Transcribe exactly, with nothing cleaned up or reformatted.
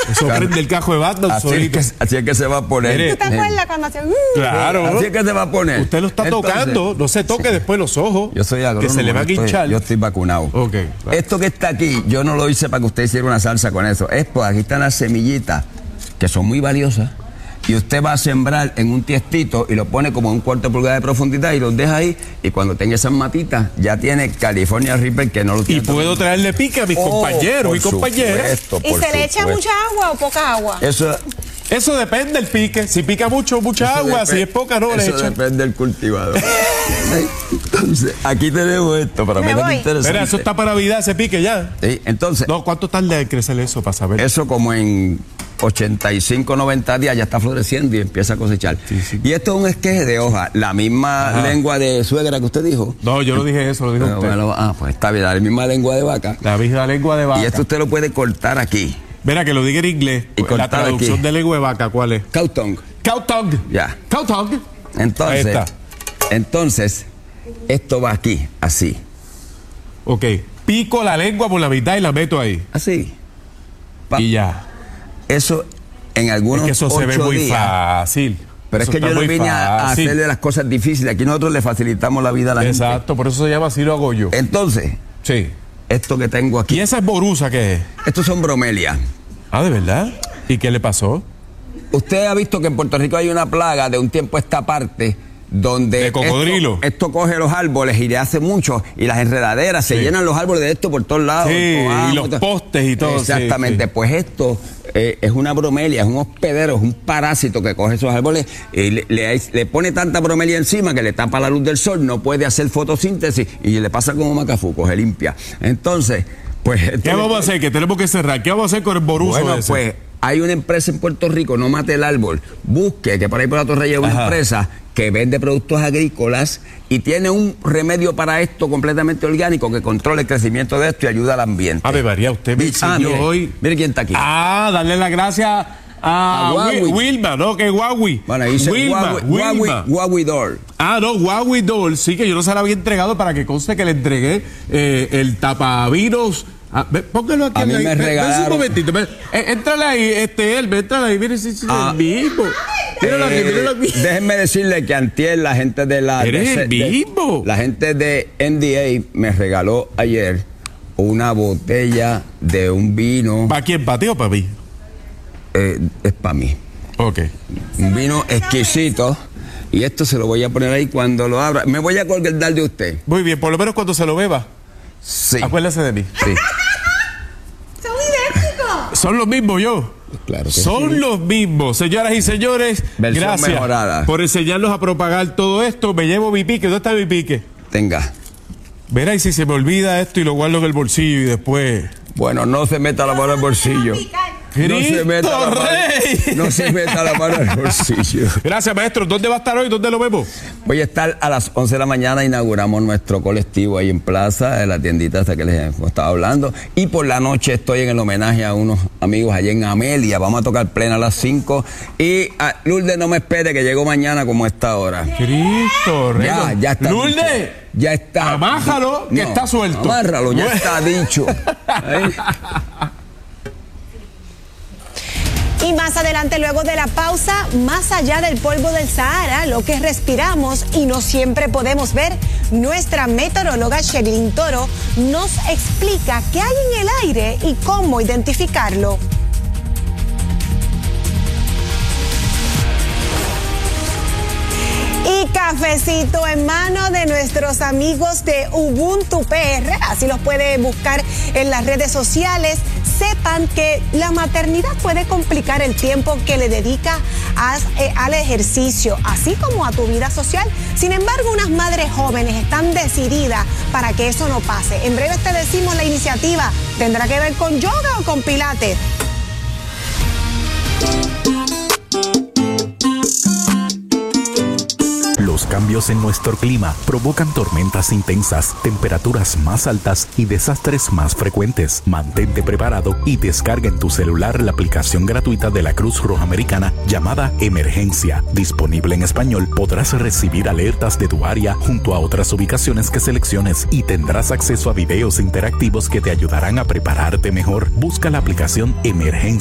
Eso prende el cajo de Batman así solito. Es que, así es que se va a poner. ¿Tú te acuerdas cuando hacía? Uh, Claro. Así es que se va a poner. Usted lo está Entonces, tocando, no se toque sí. después los ojos. Yo soy agrónomo. Que se le va a yo estoy- guinchar. Yo estoy vacunado. Ok, claro. Esto que está aquí, yo no lo hice para que usted hiciera una salsa con eso. Es pues aquí están las semillitas, que son muy valiosas. Y usted va a sembrar en un tiestito y lo pone como un cuarto de pulgada de profundidad y los deja ahí. Y cuando tenga esas matitas, ya tiene California Reaper, que no lo tiene. Y puedo traerle pique a mis Oh, compañeros por y compañeras. supuesto, ¿Y por se le echa supuesto. mucha agua o poca agua? Eso, Eso depende del pique. Si pica mucho, mucha eso agua. depe- Si es poca, no le Eso echan. depende del cultivador. Entonces, aquí tenemos esto, para Me mí es voy. interesante. Mira, eso está para Navidad, ese pique ya. Sí, entonces, No, ¿cuánto tarda en crecer eso para saber? eso como en ochenta y cinco, noventa días ya está floreciendo y empieza a cosechar. Sí, sí. Y esto es un esqueje de hoja, la misma Ajá. lengua de suegra que usted dijo. No, yo no dije eso, lo dijo Pero usted. bueno, ah, pues está bien, la misma lengua de vaca. La misma lengua de vaca. Y esto usted lo puede cortar aquí. Mira, que lo diga en inglés. Y La cortar traducción aquí. de lengua de vaca, ¿cuál es? Cow tongue. Cow tongue. Ya. Cow tongue. Entonces, Ahí está. entonces, esto va aquí, así. Ok. Pico la lengua por la mitad y la meto ahí. Así. Pa- Y ya. Eso en Es algunos que eso se ve ocho muy días. fácil. Pero Eso es que está yo no muy vine a, a fácil. hacerle las cosas difíciles. Aquí nosotros le facilitamos la vida a la gente. Exacto, por eso se llama así lo hago yo. Entonces, Sí. esto que tengo ¿Y aquí, esa es borusa qué es? estos son bromelias. Ah, ¿de verdad? ¿Y qué le pasó? Usted ha visto que en Puerto Rico hay una plaga de un tiempo a esta parte donde ¿De cocodrilo? Esto, esto coge los árboles y le hace mucho y las enredaderas se Sí. llenan los árboles de esto por todos lados. Sí, Cojamos, y los postes y todo, sí, Exactamente, sí. pues esto eh, es una bromelia, es un hospedero, es un parásito que coge esos árboles y le, le, le pone tanta bromelia encima que le tapa la luz del sol, no puede hacer fotosíntesis y le pasa como macafuco, se limpia. Entonces, pues... ¿Qué esto- vamos a hacer? Que tenemos que cerrar. ¿Qué vamos a hacer con el boruso Bueno, ese? pues hay una empresa en Puerto Rico, no mate el árbol, busque, que por ahí por la Torre hay una Ajá. empresa que vende productos agrícolas y tiene un remedio para esto completamente orgánico que controla el crecimiento de esto y ayuda al ambiente. Ave María, usted me Ah, enseñó mire, hoy. mire quién está aquí. Ah, darle las gracias a, A Huawei. Wi- Wilma, ¿no? Que Huawei. Bueno, ahí dice Wilma, Huawei, Wilma. Huawei, Huawei Door. Ah, no, Huawei Doll, sí que yo no se la había entregado para que conste que le entregué eh, el tapaviros. Ah, ve, póngalo aquí. A mí ahí. me Ve- ve regalaron- un momentito. ve, eh, Entrale ahí, este, él, entrale ahí, mire si es Ah. el mismo. Míralo aquí, Eh, míralo aquí. déjenme decirle que antier la gente de la... Eres de- el de- mismo. La gente de N D A me regaló ayer una botella de un vino, ¿Para quién? ¿Para ti o para mí? eh, es para mí. Ok. Un vino exquisito. Y esto se lo voy a poner ahí cuando lo abra. Me voy a colgar de usted. Muy bien, por lo menos cuando se lo beba, Sí. acuérdese de mí. Sí. ¡Son idénticos! Son los mismos yo. Claro que Son sí. los mismos, señoras y señores. Versión Gracias mejorada. por enseñarnos a propagar todo esto. Me llevo mi pique. ¿Dónde está mi pique? Tenga. Verá, y si se me olvida esto y lo guardo en el bolsillo y después. Bueno, no se meta la mano al bolsillo. No se ¡Cristo meta la mano, Rey! no se meta la mano al bolsillo. Gracias, maestro. ¿Dónde va a estar hoy? ¿Dónde lo vemos? Voy a estar a las once de la mañana, inauguramos nuestro colectivo ahí en Plaza, en la tiendita hasta que les estaba hablando. Y por la noche estoy en el homenaje a unos amigos allá en Amelia. Vamos a tocar plena a las cinco. Y a Lourdes, no me espere que llego mañana como a esta hora. Cristo Rey. Ya, ya está. Lourdes, dicho. Ya está. amájalo, que está suelto. Amárralo, ya Bueno. está dicho. Ahí. Y más adelante, luego de la pausa, más allá del polvo del Sahara, lo que respiramos y no siempre podemos ver, nuestra meteoróloga Sherilyn Toro nos explica qué hay en el aire y cómo identificarlo. Y cafecito en mano de nuestros amigos de Ubuntu P R, así los puede buscar en las redes sociales. Sepan que la maternidad puede complicar el tiempo que le dedica a, eh, al ejercicio, así como a tu vida social. Sin embargo, unas madres jóvenes están decididas para que eso no pase. En breve te decimos la iniciativa. ¿Tendrá que ver con yoga o con pilates? Los cambios en nuestro clima provocan tormentas intensas, temperaturas más altas y desastres más frecuentes. Mantente preparado y descarga en tu celular la aplicación gratuita de la Cruz Roja Americana llamada Emergencia. Disponible en español, podrás recibir alertas de tu área junto a otras ubicaciones que selecciones y tendrás acceso a videos interactivos que te ayudarán a prepararte mejor. Busca la aplicación Emergencia